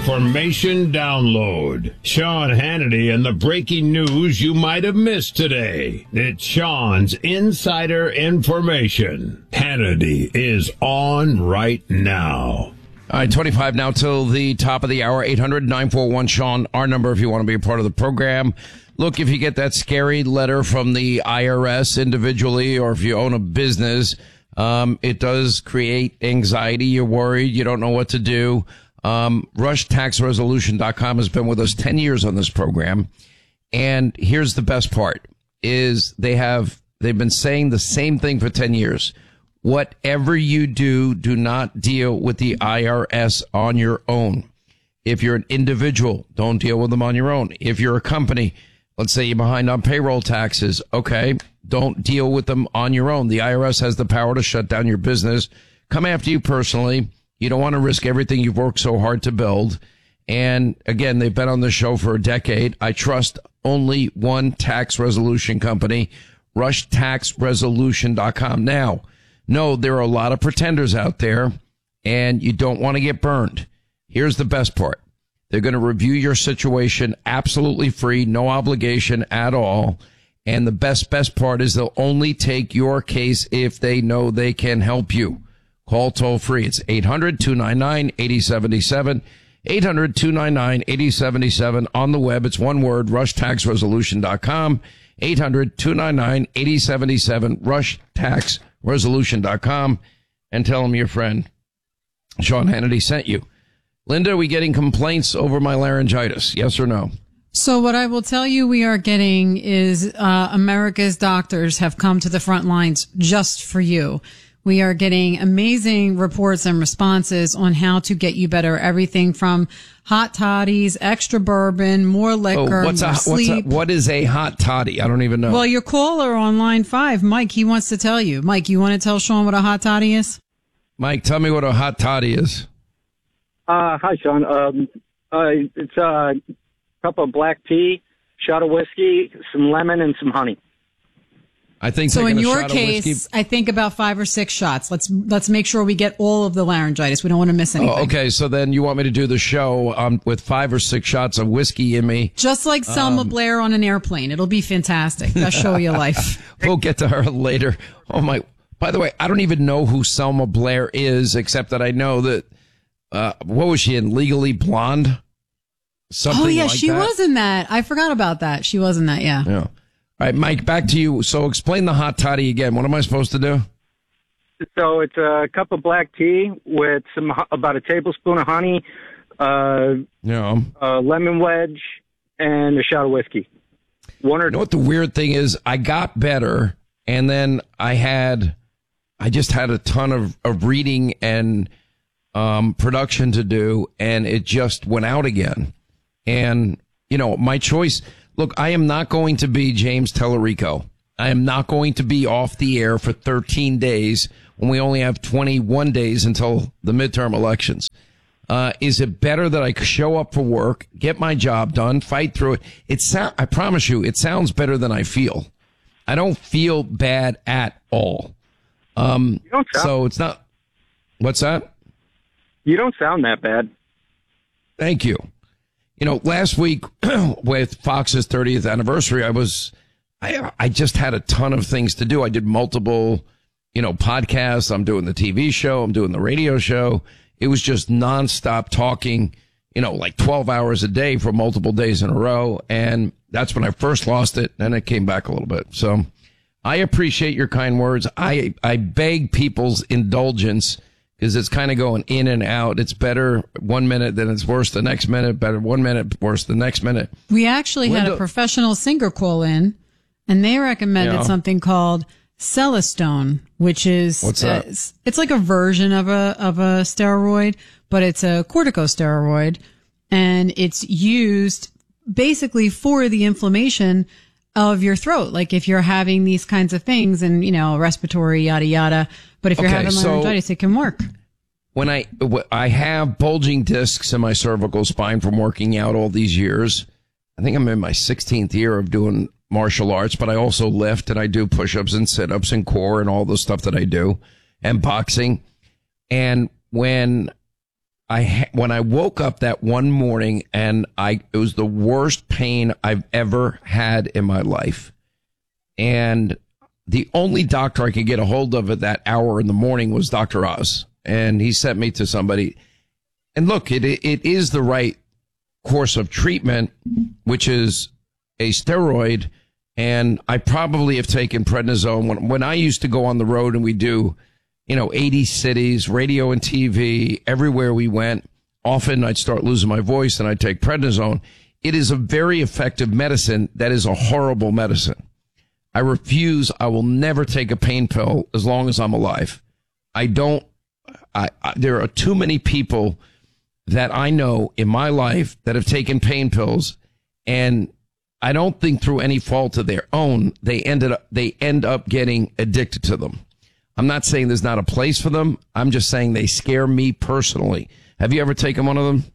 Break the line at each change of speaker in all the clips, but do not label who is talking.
Information Download. Sean Hannity and the breaking news you might have missed today. It's Sean's Insider Information. Hannity is on right now.
All right, 25 now till the top of the hour. 800-941-SEAN, our number if you want to be a part of the program. Look, if you get that scary letter from the IRS individually, or if you own a business, it does create anxiety. You're worried. You don't know what to do. RushTaxResolution.com has been with us 10 years on this program. And here's the best part is they've been saying the same thing for 10 years. Whatever you do, do not deal with the IRS on your own. If you're an individual, don't deal with them on your own. If you're a company, let's say you're behind on payroll taxes, okay, don't deal with them on your own. The IRS has the power to shut down your business, come after you personally. You don't want to risk everything you've worked so hard to build. And again, they've been on the show for a decade. I trust only one tax resolution company, RushTaxResolution.com. Now, no, there are a lot of pretenders out there, and you don't want to get burned. Here's the best part. They're going to review your situation absolutely free, no obligation at all. And the best part is they'll only take your case if they know they can help you. Call toll free. It's 800-299-8077. 800-299-8077. On the web, it's one word, RushTaxResolution.com. 800-299-8077. RushTaxResolution.com. And tell them your friend Sean Hannity sent you. Linda, are we getting complaints over my laryngitis? Yes or no?
So what I will tell you we are getting is America's doctors have come to the front lines just for you. We are getting amazing reports and responses on how to get you better. Everything from hot toddies, extra bourbon, more liquor, more sleep.
What is a hot toddy? I don't even know.
Well, your caller on line 5, Mike, he wants to tell you. Mike, you want to tell Sean what a hot toddy is?
Mike, tell me what a hot toddy is.
Hi, Sean. It's a cup of black tea, shot of whiskey, some lemon, and some honey.
I think
so. In your case, I think about 5 or 6 shots. Let's make sure we get all of the laryngitis. We don't want to miss anything.
Oh, okay, so then you want me to do the show with 5 or 6 shots of whiskey in me,
just like Selma Blair on an airplane. It'll be fantastic. Best show of your life.
We'll get to her later. Oh my! By the way, I don't even know who Selma Blair is, except that I know that. What was she in? Legally Blonde? Something.
Oh yeah,
like
she was in that. I forgot about that. She was in that. Yeah.
Yeah. All right, Mike, back to you. So explain the hot toddy again. What am I supposed to do?
So it's a cup of black tea with about a tablespoon of honey, a lemon wedge, and a shot of whiskey.
You know what the weird thing is? I got better, and then I just had a ton of reading and production to do, and it just went out again. And, my choice... Look, I am not going to be James Tellerico. I am not going to be off the air for 13 days when we only have 21 days until the midterm elections. Is it better that I show up for work, get my job done, fight through it? I promise you, it sounds better than I feel. I don't feel bad at all. So it's not. What's that?
You don't sound that bad.
Thank you. Last week with Fox's 30th anniversary, I just had a ton of things to do. I did multiple, podcasts. I'm doing the TV show. I'm doing the radio show. It was just nonstop talking, like 12 hours a day for multiple days in a row. And that's when I first lost it. And it came back a little bit. So I appreciate your kind words. I beg people's indulgence, because it's kind of going in and out. It's better 1 minute, then it's worse the next minute, better 1 minute, worse the next minute.
We actually had a professional singer call in, and they recommended something called Celestone, which is...
What's that?
It's like a version of a steroid, but it's a corticosteroid, and it's used basically for the inflammation of your throat. Like if you're having these kinds of things and, respiratory, yada, yada. But if you're having laryngitis, it can work.
When I have bulging discs in my cervical spine from working out all these years. I think I'm in my 16th year of doing martial arts, but I also lift and I do push-ups and sit-ups and core and all the stuff that I do, and boxing. And when when I woke up that one morning and it was the worst pain I've ever had in my life. And the only doctor I could get a hold of at that hour in the morning was Dr. Oz. And he sent me to somebody. And look, it is the right course of treatment, which is a steroid. And I probably have taken prednisone when I used to go on the road and we do, 80 cities, radio and TV, everywhere we went. Often I'd start losing my voice and I'd take prednisone. It is a very effective medicine that is a horrible medicine. I will never take a pain pill as long as I'm alive. There are too many people that I know in my life that have taken pain pills, and I don't think through any fault of their own, they end up getting addicted to them. I'm not saying there's not a place for them. I'm just saying they scare me personally. Have you ever taken one of them?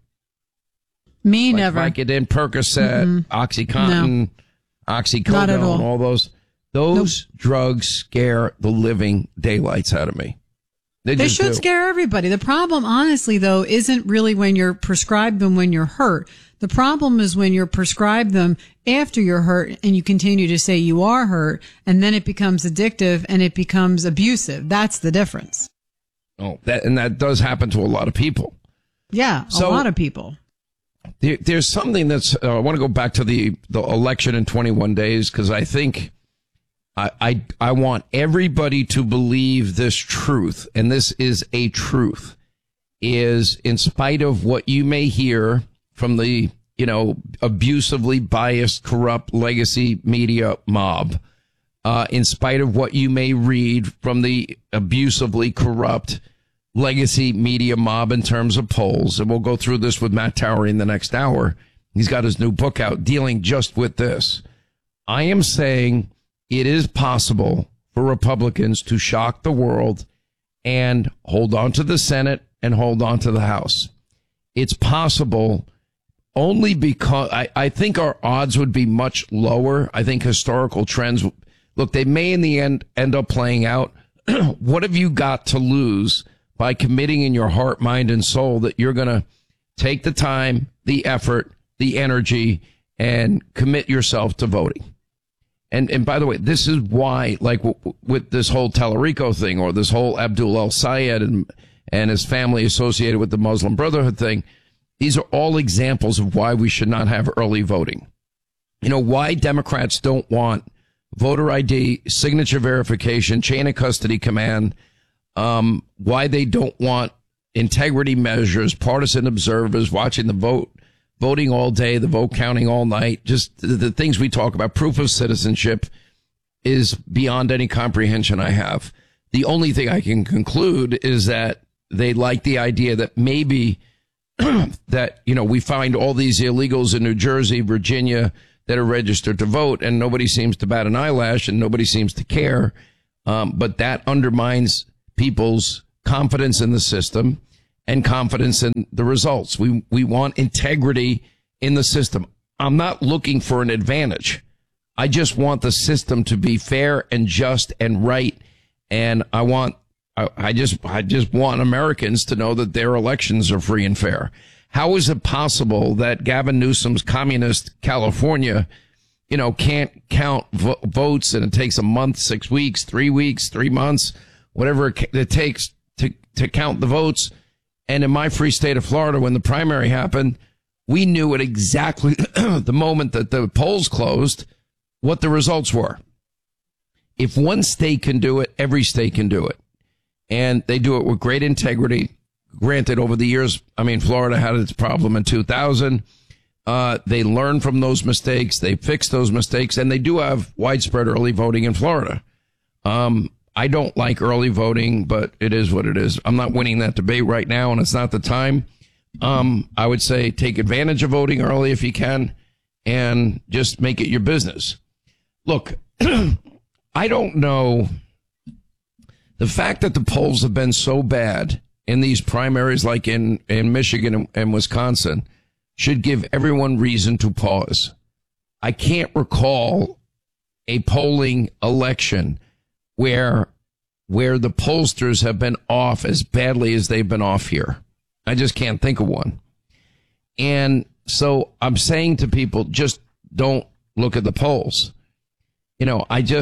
Me, never.
Vicodin, Percocet, OxyContin, Oxycodone, all those. Those drugs scare the living daylights out of me. They should
scare everybody. The problem, honestly, though, isn't really when you're prescribed them when you're hurt. The problem is when you're prescribed them after you're hurt and you continue to say you are hurt, and then it becomes addictive and it becomes abusive. That's the difference.
Oh, that does happen to a lot of people.
Yeah, a lot of people.
There's something that's, I want to go back to the election in 21 days, because I think I want everybody to believe this truth, and this is a truth, is in spite of what you may hear from the, abusively biased, corrupt legacy media mob, in spite of what you may read from the abusively corrupt legacy media mob in terms of polls, and we'll go through this with Matt Towery in the next hour. He's got his new book out dealing just with this. I am saying it is possible for Republicans to shock the world and hold on to the Senate and hold on to the House. It's possible only because I think our odds would be much lower. I think historical trends, look, they may in the end up playing out. What have you got to lose by committing in your heart, mind, and soul that you're going to take the time, the effort, the energy, and commit yourself to voting? And by the way, this is why, like with this whole Tallarico thing, or this whole Abdul El-Sayed and his family associated with the Muslim Brotherhood thing, these are all examples of why we should not have early voting. Why Democrats don't want voter ID, signature verification, chain of custody command, why they don't want integrity measures, partisan observers watching the vote, voting all day, the vote counting all night, just the things we talk about, proof of citizenship, is beyond any comprehension I have. The only thing I can conclude is that they like the idea that maybe that, we find all these illegals in New Jersey, Virginia that are registered to vote, and nobody seems to bat an eyelash and nobody seems to care. But that undermines people's confidence in the system and confidence in the results. We want integrity in the system. I'm not looking for an advantage. I just want the system to be fair and just and right. And I just want Americans to know that their elections are free and fair. How is it possible that Gavin Newsom's communist California, can't count votes, and it takes a month, 6 weeks, 3 weeks, 3 months, whatever it takes to count the votes? And in my free state of Florida, when the primary happened, we knew at exactly the moment that the polls closed what the results were. If one state can do it, every state can do it. And they do it with great integrity. Granted, over the years, Florida had its problem in 2000. They learned from those mistakes. They fixed those mistakes, and they do have widespread early voting in Florida. I don't like early voting, but it is what it is. I'm not winning that debate right now, and it's not the time. I would say take advantage of voting early if you can, and just make it your business. Look, I don't know. The fact that the polls have been so bad in these primaries, like in Michigan and Wisconsin, should give everyone reason to pause. I can't recall a polling election where the pollsters have been off as badly as they've been off here. I just can't think of one. And so I'm saying to people, just don't look at the polls. You know,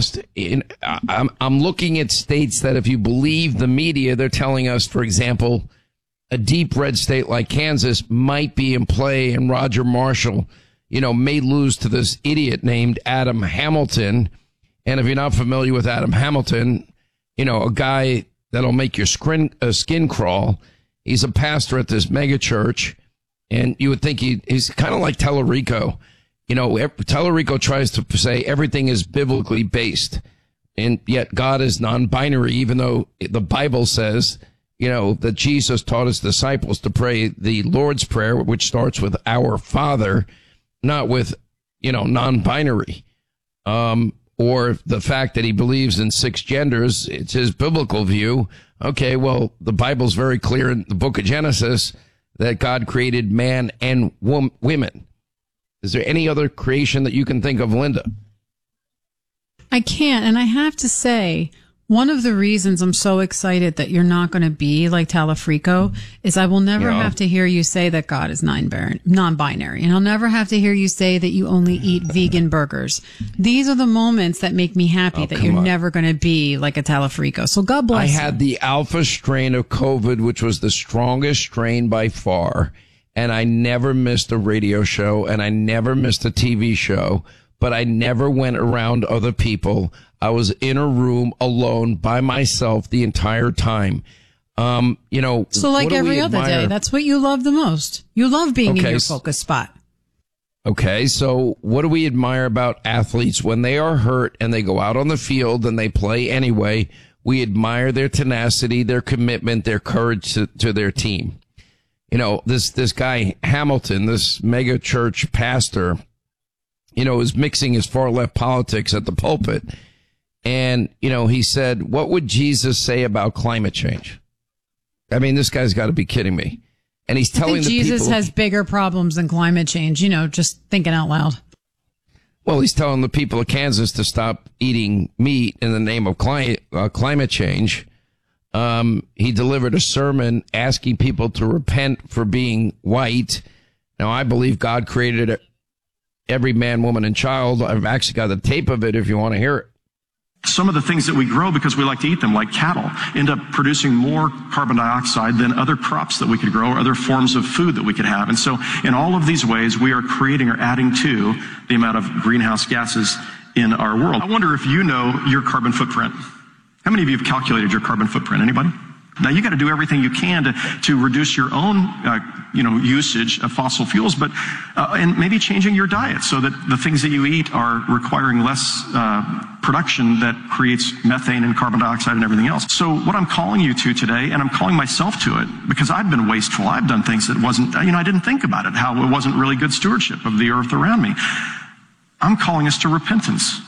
I'm looking at states that if you believe the media, they're telling us, for example, a deep red state like Kansas might be in play, and Roger Marshall, you know, may lose to this idiot named Adam Hamilton. And if you're not familiar with Adam Hamilton, you know, a guy that'll make your skin crawl. He's a pastor at this mega church, and you would think he's kind of like Tellerico. You know, Tellerico tries to say everything is biblically based, and yet God is non-binary, even though the Bible says, you know, that Jesus taught his disciples to pray the Lord's Prayer, which starts with Our Father, not with, you know, non-binary. Or the fact that he believes in 6 genders, it's his biblical view. Okay, well, the Bible's very clear in the book of Genesis that God created man and women. Is there any other creation that you can think of, Linda?
I can't. And I have to say, one of the reasons I'm so excited that you're not going to be like Talafrico is I will never have to hear you say that God is non-binary. And I'll never have to hear you say that you only eat vegan burgers. These are the moments that make me happy that you're never going to be like a Talafrico. So God bless you.
I had the alpha strain of COVID, which was the strongest strain by far. And I never missed a radio show, and I never missed a TV show, but I never went around other people. I was in a room alone by myself the entire time. You know,
so like every other day, that's what you love the most. You love being in your focus spot.
Okay. So what do we admire about athletes when they are hurt and they go out on the field and they play anyway? We admire their tenacity, their commitment, their courage to their team. You know, this guy Hamilton, this mega church pastor, you know, is mixing his far left politics at the pulpit. And, you know, he said, what would Jesus say about climate change? I mean, this guy's got to be kidding me. And he's telling the people
Jesus has bigger problems than climate change, you know, just thinking out loud.
Well, he's telling the people of Kansas to stop eating meat in the name of climate change. He delivered a sermon asking people to repent for being white. Now, I believe God created every man, woman, and child. I've actually got the tape of it if you want to hear it.
Some of the things that we grow because we like to eat them, like cattle, end up producing more carbon dioxide than other crops that we could grow or other forms of food that we could have. And so in all of these ways, we are creating or adding to the amount of greenhouse gases in our world. I wonder if you know your carbon footprint. How many of you have calculated your carbon footprint? Anybody? Now, you got to do everything you can to reduce your own, usage of fossil fuels, but and maybe changing your diet so that the things that you eat are requiring less production that creates methane and carbon dioxide and everything else. So what I'm calling you to today, and I'm calling myself to it, because I've been wasteful. I've done things that wasn't, I didn't think about it, how it wasn't really good stewardship of the earth around me. I'm calling us to repentance.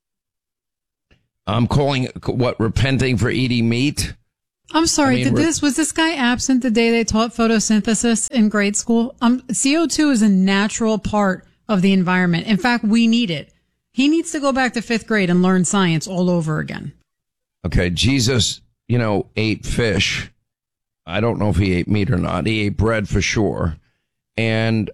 I'm calling repenting for eating meat?
I'm sorry, was this guy absent the day they taught photosynthesis in grade school? CO2 is a natural part of the environment. In fact, we need it. He needs to go back to 5th grade and learn science all over again. Okay,
Jesus, ate fish. I don't know if he ate meat or not. He ate bread for sure. And,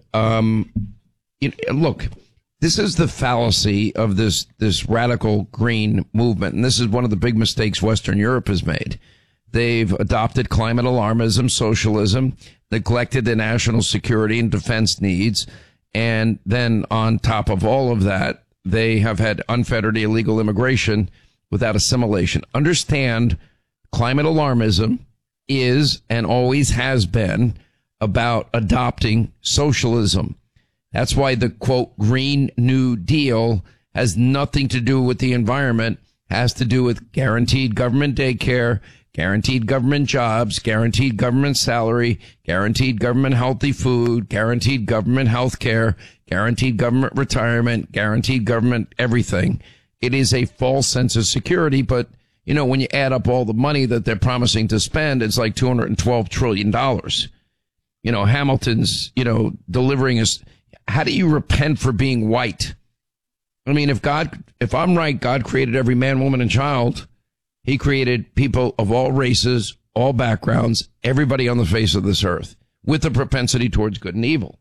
look, this is the fallacy of this radical green movement. And this is one of the big mistakes Western Europe has made. They've adopted climate alarmism, socialism, neglected their national security and defense needs. And then on top of all of that, they have had unfettered illegal immigration without assimilation. Understand, climate alarmism is and always has been about adopting socialism. That's why the, quote, Green New Deal has nothing to do with the environment, has to do with guaranteed government daycare, guaranteed government jobs, guaranteed government salary, guaranteed government healthy food, guaranteed government health care, guaranteed government retirement, guaranteed government everything. It is a false sense of security, but, when you add up all the money that they're promising to spend, it's like $212 trillion. Hamilton's, delivering us. How do you repent for being white? I mean, if I'm right, God created every man, woman, and child. He created people of all races, all backgrounds, everybody on the face of this earth. with a propensity towards good and evil.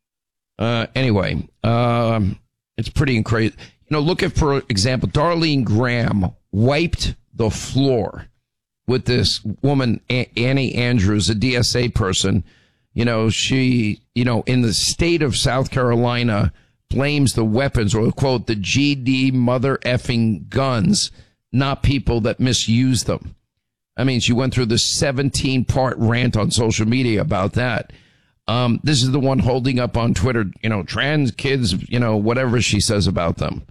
Anyway, it's pretty crazy. Look at, for example, Darlene Graham wiped the floor with this woman, Annie Andrews, a DSA person. She, in the state of South Carolina, blames the weapons, or quote, the GD mother effing guns, not people that misuse them. I mean, she went through the 17-part rant on social media about that. This is the one holding up on Twitter, trans kids, whatever she says about them.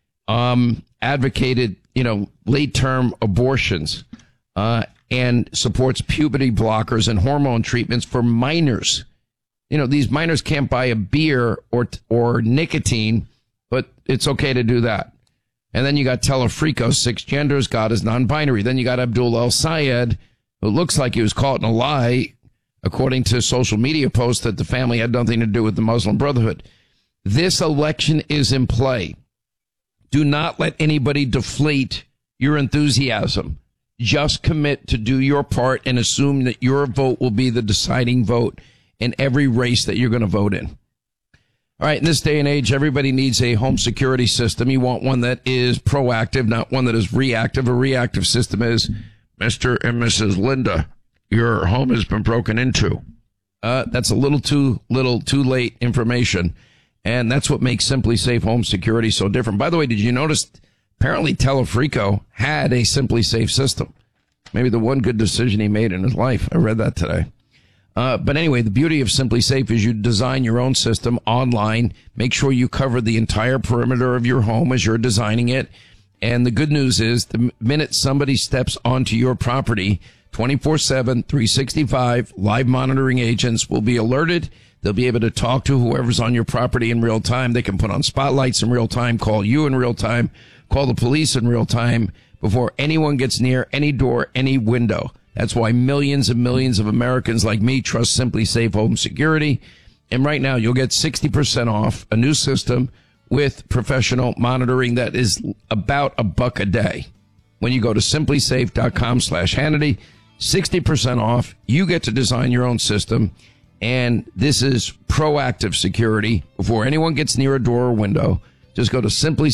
Advocated, late-term abortions, and supports puberty blockers and hormone treatments for minors. These minors can't buy a beer or nicotine, but it's okay to do that. And then you got Telefrico, 6 genders, God is non-binary. Then you got Abdul El-Sayed, who looks like he was caught in a lie, according to social media posts that the family had nothing to do with the Muslim Brotherhood. This election is in play. Do not let anybody deflate your enthusiasm. Just commit to do your part and assume that your vote will be the deciding vote in every race that you're going to vote in. All right, in this day and age, everybody needs a home security system. You want one that is proactive, not one that is reactive. A reactive system is, Mr. and Mrs. Linda, your home has been broken into. That's a little too late information. And that's what makes Simply Safe Home Security so different. By the way, did you notice apparently Telefrico had a Simply Safe system? Maybe the one good decision he made in his life. I read that today. But anyway, the beauty of Simply Safe is you design your own system online. Make sure you cover the entire perimeter of your home as you're designing it. And the good news is the minute somebody steps onto your property, 24/7, 365, live monitoring agents will be alerted. They'll be able to talk to whoever's on your property in real time. They can put on spotlights in real time, call you in real time, call the police in real time before anyone gets near any door, any window. That's why millions and millions of Americans like me trust Simply Safe Home Security. And right now you'll get 60% off a new system with professional monitoring that is about $1 a day. When you go to simplysafe.com/Hannity, 60% off. You get to design your own system. And this is proactive security. Before anyone gets near a door or window, just go to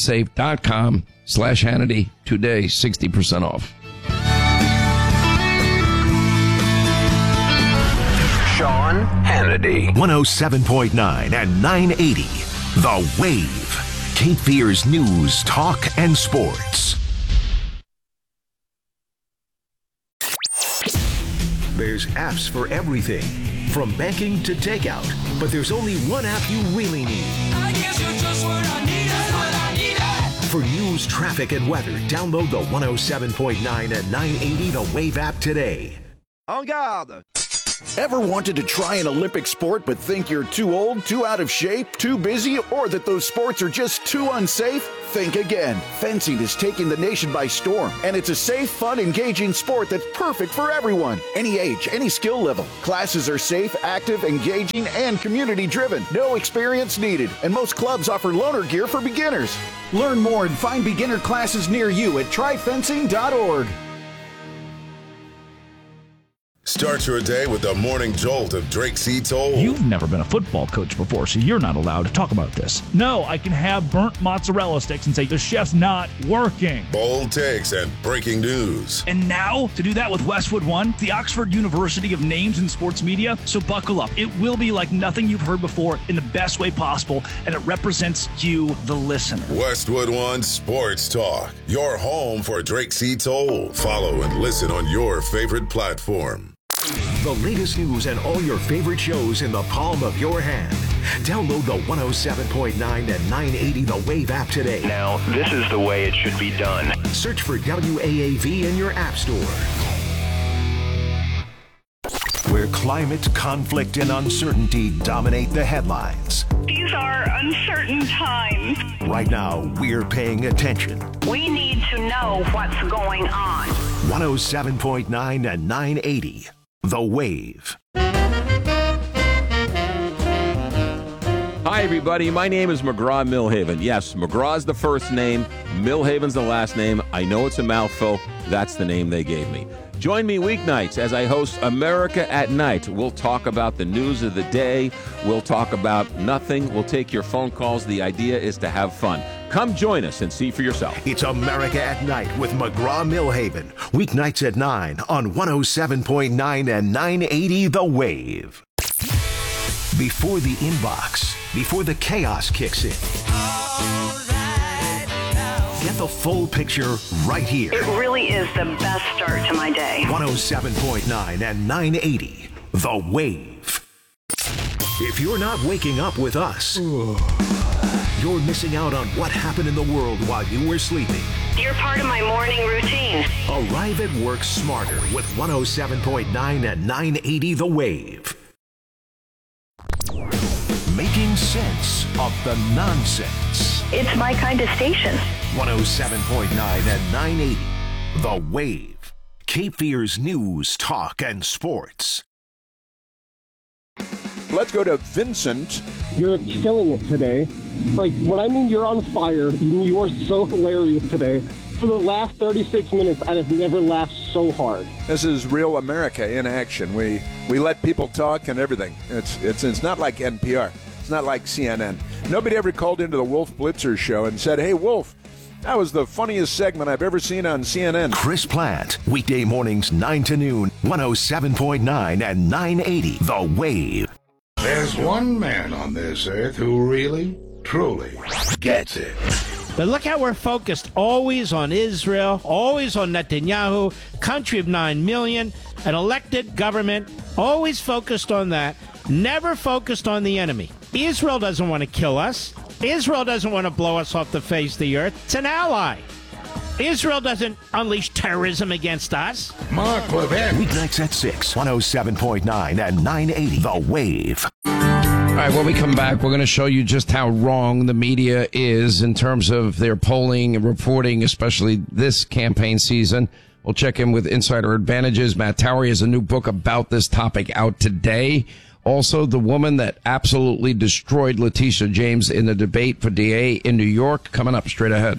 simplysafe.com/Hannity today, 60% off.
Sean Hannity. 107.9 and 980. The Wave. Cape Fear's news, talk, and sports. There's apps for everything, from banking to takeout. But there's only one app you really need. I guess you're just what I needed. For news, traffic, and weather, download the 107.9 and 980 The Wave app today.
En garde! Ever wanted to try an Olympic sport but think you're too old, too out of shape, too busy, or that those sports are just too unsafe? Think again. Fencing is taking the nation by storm, and it's a safe, fun, engaging sport that's perfect for everyone. Any age, any skill level. Classes are safe, active, engaging, and community-driven. No experience needed, and most clubs offer loaner gear for beginners. Learn more and find beginner classes near you at tryfencing.org.
Start your day with the morning jolt of Drake C. Toll.
You've never been a football coach before, so you're not allowed to talk about this. No, I can have burnt mozzarella sticks and say the chef's not working.
Bold takes and breaking news.
And now, to do that with Westwood One, the Oxford University of Names in Sports Media. So buckle up. It will be like nothing you've heard before in the best way possible, and it represents you, the listener.
Westwood One Sports Talk. Your home for Drake C. Toll. Follow and listen on your favorite platform.
The latest news and all your favorite shows in the palm of your hand. Download the 107.9 and 980 The Wave app today.
Now, this is the way it should be done.
Search for WAAV in your app store. Where climate, conflict, and uncertainty dominate the headlines.
These are uncertain times.
Right now, we're paying attention.
We need to know what's going on.
107.9 and 980. The Wave.
Hi, everybody. My name is McGraw Millhaven. Yes, McGraw's the first name. Millhaven's the last name. I know it's a mouthful. That's the name they gave me. Join me weeknights as I host America at Night. We'll talk about the news of the day. We'll talk about nothing. We'll take your phone calls. The idea is to have fun. Come join us and see for yourself.
It's America at Night with McGraw-Milhaven. Weeknights at 9 on 107.9 and 980 The Wave. Before the inbox, before the chaos kicks in. Get the full picture right here.
It really is the best start to my day.
107.9 and 980 The Wave. If you're not waking up with us, you're missing out on what happened in the world while you were sleeping.
You're part of my morning routine.
Arrive at work smarter with 107.9 and 980 The Wave. Making sense of the nonsense.
It's my kind of station.
107.9 and 980 The Wave. Cape Fear's news, talk, and sports.
Let's go to Vincent.
You're killing it today. Like, when I mean you're on fire, you are so hilarious today. For the last 36 minutes, I have never laughed so hard.
This is real America in action. We let people talk and everything. It's not like NPR. It's not like CNN. Nobody ever called into the Wolf Blitzer show and said, "Hey, Wolf, that was the funniest segment I've ever seen on CNN."
Chris Plant, weekday mornings 9 to noon, 107.9 and 980 The Wave.
There's one man on this earth who really, truly gets it.
But look how we're focused, always on Israel, always on Netanyahu, country of 9 million, an elected government, always focused on that, never focused on the enemy. Israel doesn't want to kill us. Israel doesn't want to blow us off the face of the earth. It's an ally. Israel doesn't unleash terrorism against us.
Mark Levin. Weeknights at 6, 107.9 and 980 The Wave.
All right, when we come back, we're going to show you just how wrong the media is in terms of their polling and reporting, especially this campaign season. We'll check in with Insider Advantages. Matt Towery has a new book about this topic out today. Also, the woman that absolutely destroyed Letitia James in the debate for DA in New York, coming up straight ahead.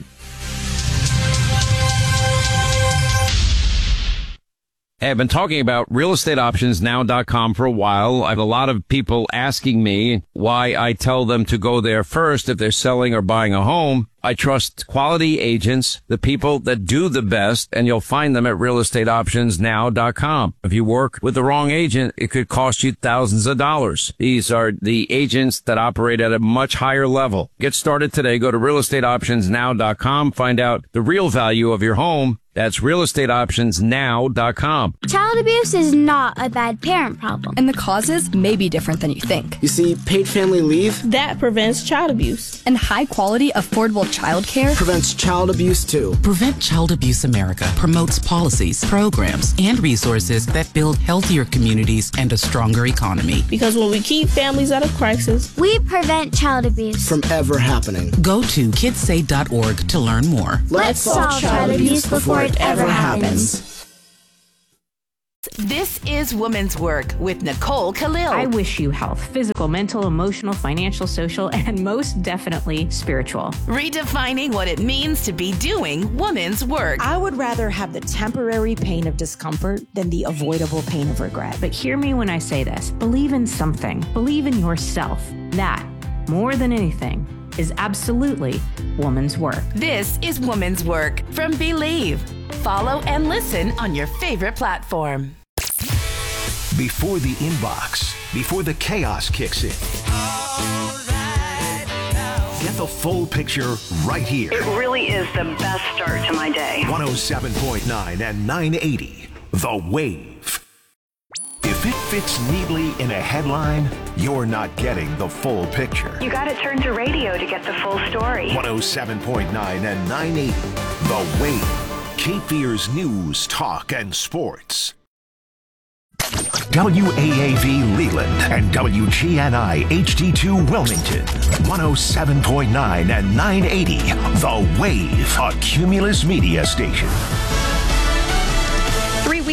Hey, I've been talking about realestateoptionsnow.com for a while. I have a lot of people asking me why I tell them to go there first if they're selling or buying a home. I trust quality agents, the people that do the best, and you'll find them at realestateoptionsnow.com. If you work with the wrong agent, it could cost you thousands of dollars. These are the agents that operate at a much higher level. Get started today. Go to realestateoptionsnow.com. Find out the real value of your home. That's realestateoptionsnow.com.
Child abuse is not a bad parent problem.
And the causes may be different than you think.
You see, paid family leave,
that prevents child abuse. And high-quality, affordable child care
prevents child abuse, too.
Prevent Child Abuse America promotes policies, programs, and resources that build healthier communities and a stronger economy.
Because when we keep families out of crisis,
we prevent child abuse
from ever happening.
Go to kidssay.org to learn more.
Let's solve child abuse before it ever happens.
This is Woman's Work with Nicole Khalil.
I wish you health, physical, mental, emotional, financial, social, and most definitely spiritual.
Redefining what it means to be doing woman's work.
I would rather have the temporary pain of discomfort than the avoidable pain of regret.
But hear me when I say this. Believe in something. Believe in yourself. That, more than anything, is absolutely woman's work.
This is Woman's Work from Believe. Follow and listen on your favorite platform.
Before the inbox, before the chaos kicks in. Get the full picture right here.
It really is the best start to my day.
107.9 and 980 The Wave. If it fits neatly in a headline, you're not getting the full picture.
You got to turn to radio to get the full story.
107.9 and 980 The Wave. Cape Fear's news, talk, and sports. WAAV Leland and WGNI HD2 Wilmington. 107.9 and 980 The Wave, a Cumulus media station.
3 weeks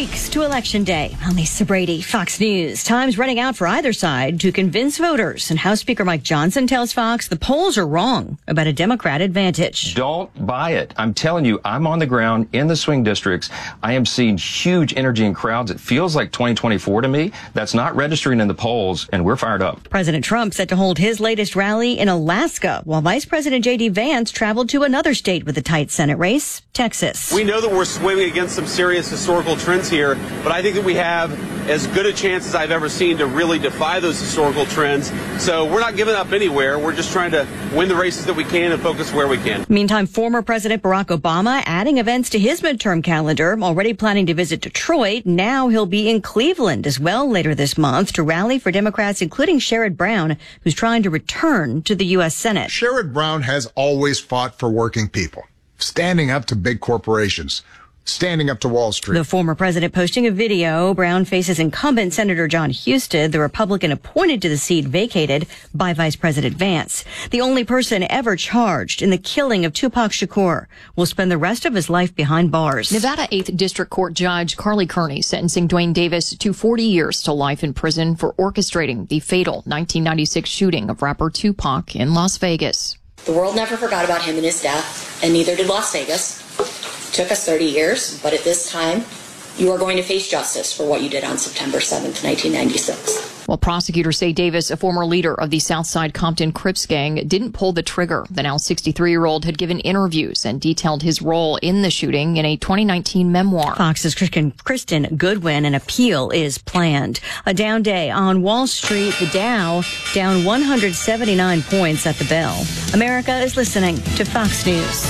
weeks to Election Day. I'm Lisa Brady, Fox News. Time's running out for either side to convince voters. And House Speaker Mike Johnson tells Fox the polls are wrong about a Democrat advantage.
Don't buy it. I'm telling you, I'm on the ground in the swing districts. I am seeing huge energy in crowds. It feels like 2024 to me. That's not registering in the polls, and we're fired up.
President Trump set to hold his latest rally in Alaska, while Vice President J.D. Vance traveled to another state with a tight Senate race, Texas.
We know that we're swimming against some serious historical trends here, but I think that we have as good a chance as I've ever seen to really defy those historical trends. So we're not giving up anywhere. We're just trying to win the races that we can and focus where we can.
Meantime, former President Barack Obama adding events to his midterm calendar, already planning to visit Detroit. Now he'll be in Cleveland as well later this month to rally for Democrats, including Sherrod Brown, who's trying to return to the U.S. Senate.
Sherrod Brown has always fought for working people, standing up to big corporations, standing up to Wall Street.
The former president posting a video. Brown faces incumbent Senator John Husted, the Republican appointed to the seat vacated by Vice President Vance. The only person ever charged in the killing of Tupac Shakur will spend the rest of his life behind bars.
Nevada 8th District Court Judge Carly Kearney sentencing Dwayne Davis to 40 years to life in prison for orchestrating the fatal 1996 shooting of rapper Tupac in Las Vegas.
The world never forgot about him and his death, and neither did Las Vegas. Took us 30 years, but at this time, you are going to face justice for what you did on September 7th, 1996.
Well, prosecutors say Davis, a former leader of the Southside Compton Crips gang, didn't pull the trigger. The now 63-year-old had given interviews and detailed his role in the shooting in a 2019 memoir.
Fox's Kristen Goodwin, an appeal is planned. A down day on Wall Street, the Dow down 179 points at the bell. America is listening to Fox News.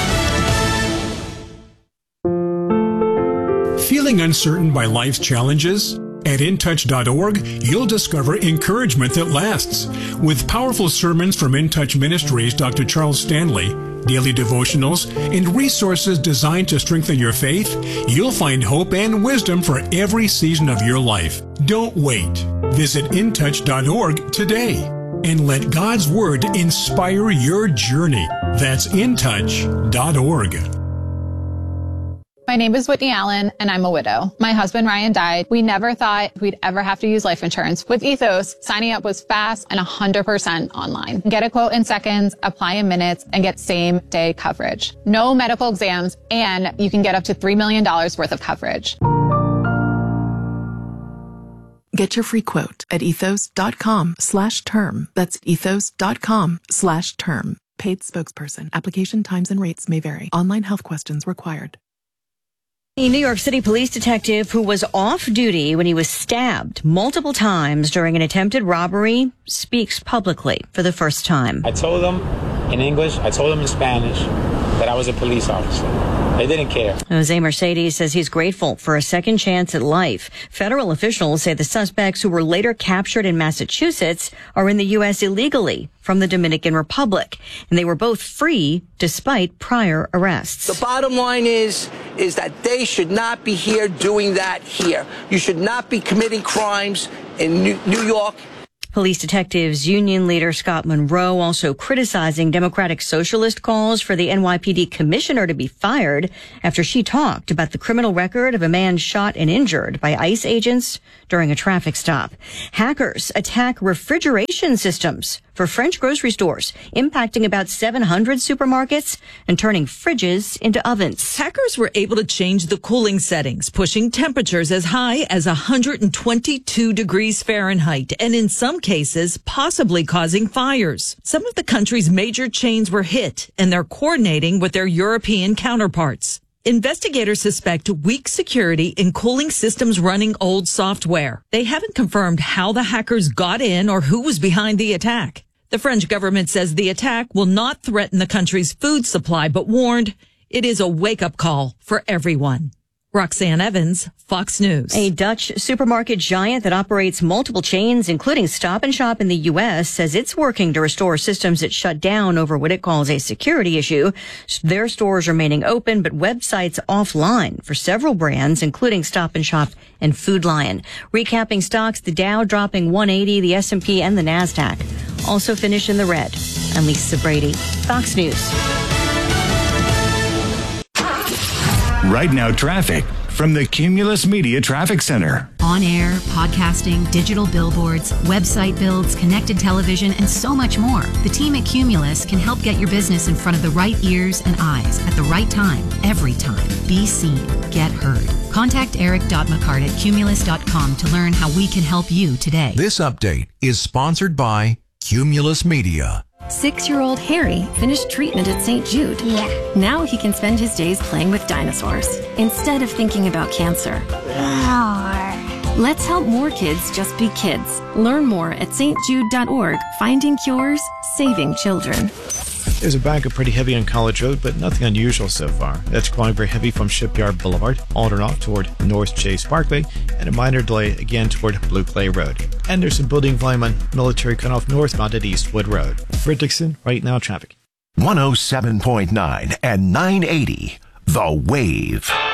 Feeling uncertain by life's challenges? At InTouch.org, you'll discover encouragement that lasts. With powerful sermons from InTouch Ministries' Dr. Charles Stanley, daily devotionals, and resources designed to strengthen your faith, you'll find hope and wisdom for every season of your life. Don't wait. Visit InTouch.org today and let God's Word inspire your journey. That's InTouch.org.
My name is Whitney Allen, and I'm a widow. My husband, Ryan, died. We never thought we'd ever have to use life insurance. With Ethos, signing up was fast and 100% online. Get a quote in seconds, apply in minutes, and get same-day coverage. No medical exams, and you can get up to $3 million worth of coverage.
Get your free quote at ethos.com/term. That's ethos.com/term. Paid spokesperson. Application times and rates may vary. Online health questions required.
A New York City police detective who was off duty when he was stabbed multiple times during an attempted robbery speaks publicly for the first time.
I told them in English, I told them in Spanish that I was a police officer. They didn't care.
Jose Mercedes says he's grateful for a second chance at life. Federal officials say the suspects who were later captured in Massachusetts are in the U.S. illegally from the Dominican Republic, and they were both free despite prior arrests.
The bottom line is that they should not be here doing that here. You should not be committing crimes in New York.
Police Detectives Union leader Scott Monroe also criticizing Democratic Socialist calls for the NYPD commissioner to be fired after she talked about the criminal record of a man shot and injured by ICE agents during a traffic stop. Hackers attack refrigeration systems for French grocery stores, impacting about 700 supermarkets and turning fridges into ovens.
Hackers were able to change the cooling settings, pushing temperatures as high as 122 degrees Fahrenheit, and in some cases, possibly causing fires. Some of the country's major chains were hit, and they're coordinating with their European counterparts. Investigators suspect weak security in cooling systems running old software. They haven't confirmed how the hackers got in or who was behind the attack. The French government says the attack will not threaten the country's food supply, but warned it is a wake-up call for everyone. Roxanne Evans, Fox News.
A Dutch supermarket giant that operates multiple chains, including Stop & Shop in the U.S., says it's working to restore systems it shut down over what it calls a security issue. Their stores remaining open, but websites offline for several brands, including Stop & Shop and Food Lion. Recapping stocks, the Dow dropping 180, the S&P and the NASDAQ also finish in the red. I'm Lisa Brady, Fox News.
Right now, traffic
from the Cumulus Media Traffic Center.
On air, podcasting, digital billboards, website builds, connected television, and so much more. The team at Cumulus can help get your business in front of the right ears and eyes at the right time, every time. Be seen. Get heard. Contact Eric.McCart at Cumulus.com to learn how we can help you today.
This update is sponsored by Cumulus Media.
6-year-old Harry finished treatment at St. Jude.
Yeah.
Now he can spend his days playing with dinosaurs instead of thinking about cancer. Let's help more kids just be kids. Learn more at stjude.org. Finding cures, saving children.
There's a backup pretty heavy on College Road, but nothing unusual so far. That's going very heavy from Shipyard Boulevard, on and off toward North Chase Parkway, and a minor delay again toward Blue Clay Road. And there's some building volume on Military Cutoff northbound at Eastwood Road. For Dixon, right now traffic.
107.9 and 980, The Wave.